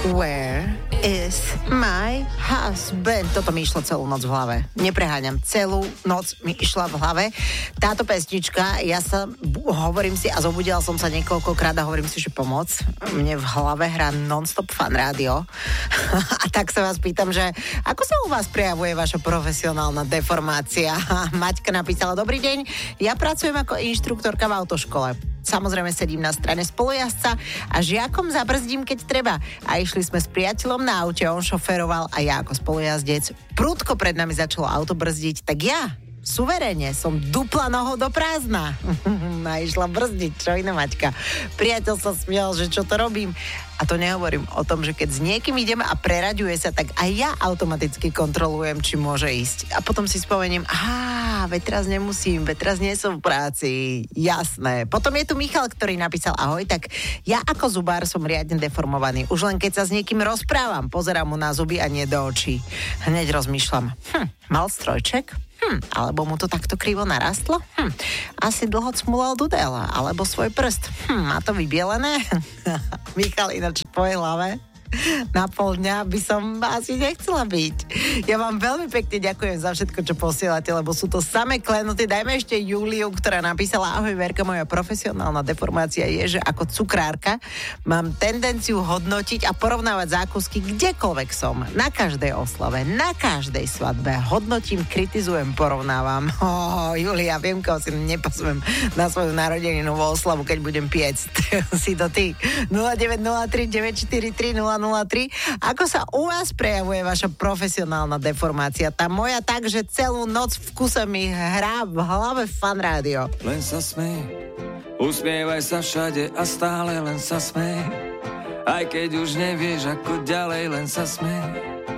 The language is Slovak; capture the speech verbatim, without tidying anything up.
Where is my husband? Toto mi išlo celú noc v hlave. Nepreháňam, celú noc mi išla v hlave. Táto pesnička, ja sa, hovorím si, a zobudila som sa niekoľkokrát a hovorím si, že pomoc. Mne v hlave hrá non-stop Fan Rádio. A tak sa vás pýtam, že ako sa u vás prejavuje vaša profesionálna deformácia? Maťka napísala, dobrý deň, ja pracujem ako inštruktorka v autoškole. Samozrejme sedím na strane spolujazdca a žiakom zabrzdím, keď treba. A išli sme s priateľom na aute, on šoféroval a ja ako spolujazdec. Prudko pred nami začalo auto brzdiť, tak ja suverene som dupla nohou do prázdna. A išla brzdiť, čo iné, Maťka. Priateľ sa smial, že čo to robím. A to nehovorím o tom, že keď s niekým idem a preraďuje sa, tak aj ja automaticky kontrolujem, či môže ísť. A potom si spomeniem, aha, veď teraz nemusím, veď teraz nie som v práci. Jasné. Potom je tu Michal, ktorý napísal, ahoj, tak ja ako zubár som riadne deformovaný. Už len keď sa s niekým rozprávam, pozerám mu na zuby a nie do očí. Hneď rozmýšľam, hm, mal strojček? Hm, alebo mu to takto krivo narastlo? Hm, asi dlho cmulal dudela, alebo svoj prst. Hm, má to vybielené? Michal, ináč v tvojej hlave na pol dňa by som asi nechcela byť. Ja vám veľmi pekne ďakujem za všetko, čo posielate, lebo sú to samé klenoty. Dajme ešte Juliu, ktorá napísala, ahoj Verka, moja profesionálna deformácia je, že ako cukrárka mám tendenciu hodnotiť a porovnávať zákusky kdekoľvek som. Na každej oslave, na každej svadbe. Hodnotím, kritizujem, porovnávam. Oh, Julia, viem, koho si nepozvem na svoju narodeninovú oslavu, keď budem piecť. Si to ty. nula deväť nula tri deväť štyri tri nula nula tri. Ako sa u vás prejavuje vaša profesionálna deformácia? Tá moja tak, že celú noc v kuse mi hrá v hlave Fan Rádio. Len sa smej, usmievaj sa všade a stále len sa smej. Aj keď už nevieš ako ďalej, len sa smej.